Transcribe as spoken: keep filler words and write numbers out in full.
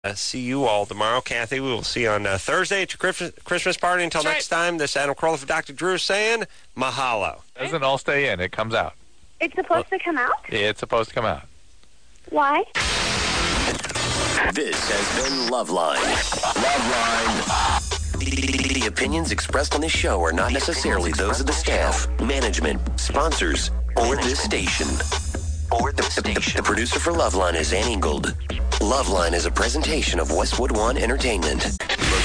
Uh, see you all tomorrow. Kathy, we will see you on uh, Thursday at your Christmas, Christmas party. Until That's next right. time, this is Adam Carolla for Doctor Drew saying mahalo. Doesn't all stay in. It comes out. It's supposed to come out? It's supposed to come out. Why? This has been Loveline. Loveline. The, the opinions expressed on this show are not necessarily those of the staff, management, sponsors, or this station. Or the, the, the producer for Loveline is Ann Ingold. Loveline is a presentation of Westwood One Entertainment.